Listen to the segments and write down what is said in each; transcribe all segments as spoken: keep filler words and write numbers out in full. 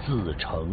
自成。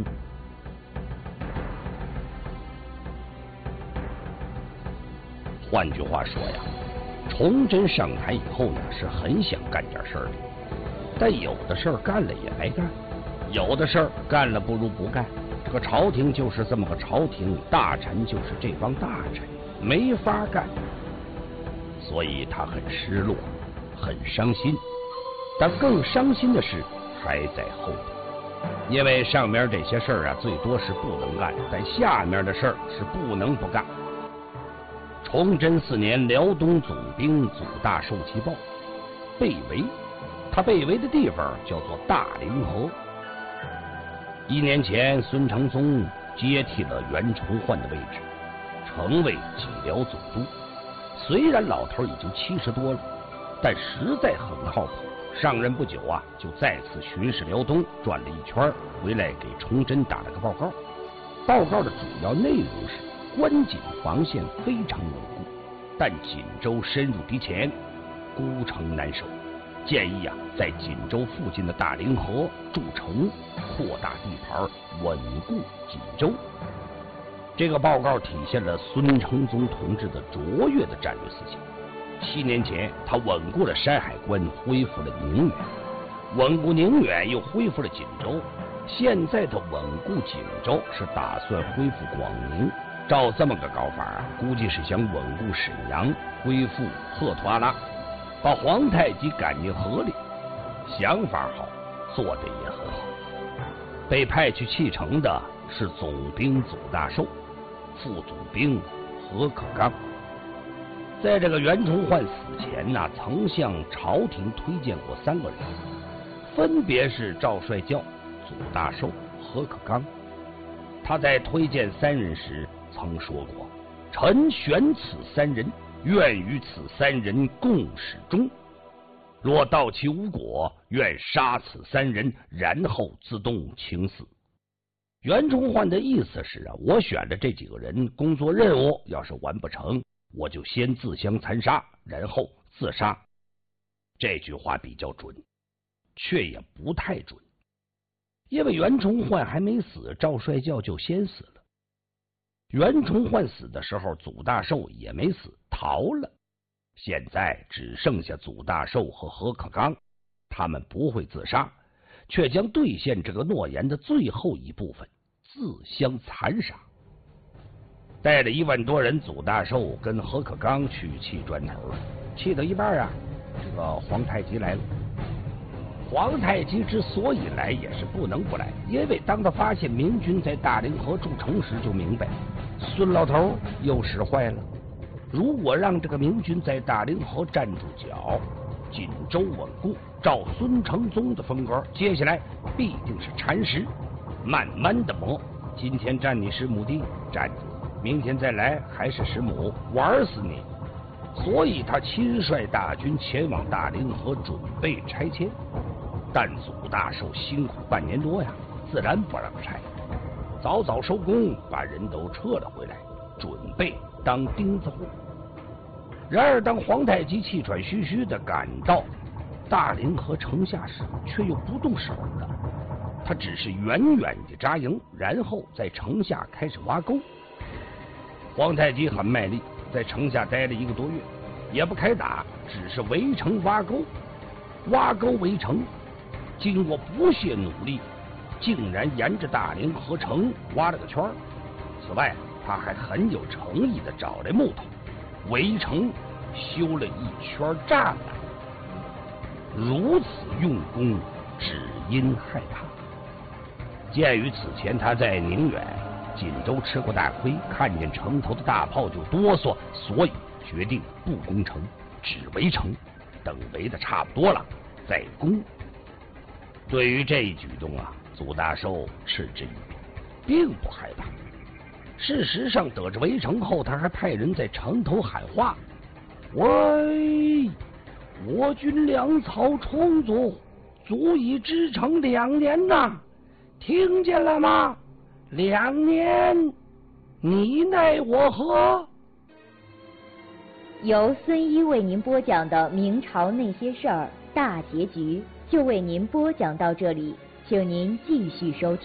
换句话说呀，崇祯上台以后呢，是很想干点事儿的，但有的事儿干了也白干，有的事儿干了不如不干。这个朝廷就是这么个朝廷，大臣就是这帮大臣，没法干，所以他很失落，很伤心。但更伤心的事还在后边，因为上面这些事儿啊，最多是不能干，但下面的事儿是不能不干。崇祯四年，辽东总兵祖大寿其报被围，他被围的地方叫做大凌河。一年前，孙承宗接替了袁崇焕的位置，成为蓟辽总督。虽然老头已经七十多了，但实在很靠谱。上任不久啊，就再次巡视辽东，转了一圈，回来给崇祯打了个报告。报告的主要内容是，关锦防线非常稳固，但锦州深入敌前，孤城难守。建议啊，在锦州附近的大凌河筑城，扩大地盘，稳固锦州。这个报告体现了孙承宗同志的卓越的战略思想。七年前，他稳固了山海关，恢复了宁远；稳固宁远，又恢复了锦州。现在的稳固锦州，是打算恢复广宁。照这么个搞法啊，估计是想稳固沈阳，恢复赫图阿拉，把皇太极赶进河里。想法好，做的也很好。被派去弃城的是总兵祖大寿，副总兵何可刚。在这个袁崇焕死前呢，曾向朝廷推荐过三个人，分别是赵帅教、祖大寿、何可刚。他在推荐三人时曾说过：“臣选此三人，愿与此三人共始终。若到其无果，愿杀此三人，然后自动请死。”袁崇焕的意思是啊，我选的这几个人，工作任务要是完不成，我就先自相残杀，然后自杀。这句话比较准，却也不太准，因为袁崇焕还没死，赵帅教就先死了。袁崇焕死的时候，祖大寿也没死，逃了。现在只剩下祖大寿和何可刚，他们不会自杀，却将兑现这个诺言的最后一部分，自相残杀。带了一万多人，祖大寿跟何可刚去砌砖头了，砌到一半啊，这个皇太极来了。皇太极之所以来，也是不能不来，因为当他发现明军在大凌河筑城时，就明白孙老头又使坏了。如果让这个明军在大凌河站住脚，锦州稳固，照孙承宗的风格，接下来必定是蚕食，慢慢的磨。今天占你十亩地，占住；明天再来还是十亩，玩死你。所以他亲率大军前往大凌河，准备拆迁。但祖大寿辛苦半年多呀，自然不让拆，早早收工，把人都撤了回来，准备当钉子户。然而，当皇太极气喘吁吁的赶到大凌河城下时，却又不动手了。他只是远远地扎营，然后在城下开始挖沟。皇太极很卖力，在城下待了一个多月，也不开打，只是围城挖沟，挖沟围城。经过不懈努力，竟然沿着大凌河城挖了个圈。此外，他还很有诚意地找来木头，围城修了一圈栅栏。如此用功，只因害怕。鉴于此前他在宁远、锦州吃过大亏，看见城头的大炮就哆嗦，所以决定不攻城，只围城，等围的差不多了再攻。对于这一举动啊，祖大寿嗤之以鼻，并不害怕。事实上，得知围城后，他还派人在城头喊话：“喂，我军粮草充足，足以支撑两年呐，听见了吗？两年，你奈我何？” 由孙一为您播讲的《明朝那些事儿》大结局就为您播讲到这里，请您继续收听。